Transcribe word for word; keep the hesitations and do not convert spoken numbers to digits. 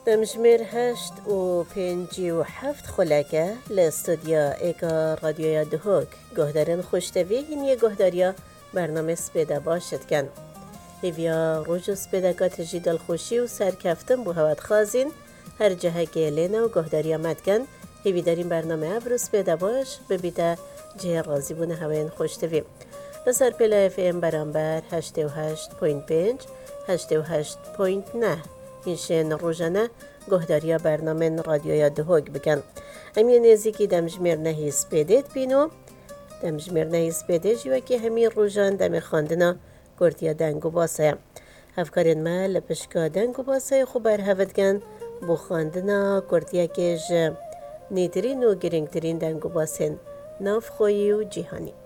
دمجمر هشت و پنجی و هفت خلاکه لاستودیا ایگا رادیویا دهوگ گهدارن خوشتوی هینیه گهداریا برنامه سپیده باشد کن هیویا روژ سپیده تجی دلخوشی و سرکفتن بو هواد خازین هر جهه گیلینه و گهداریا مدکن هیوی دارین برنامه ابرو سپیده باش ببیده جه رازی بونه هواین خوشتوی لسر پیلا اف ام برانبر هشت و هشت پوینت پنج هشت و هشت پوینت نه اینشن روزانه گهداریا برنامه رادیویا دهوگ بکن امی نزیکی دمجمیر نهیس بیدید بینو دمجمیر نهیس بیدید جوا که همی روزان دم خواندنا گردیا دنگو باسه هفکارین ما لپشکا دنگو باسه خوبر هفدگن بو خواندنا گردیا که نیترین و گرینگترین دنگو باسن ناف خویی و جیهانی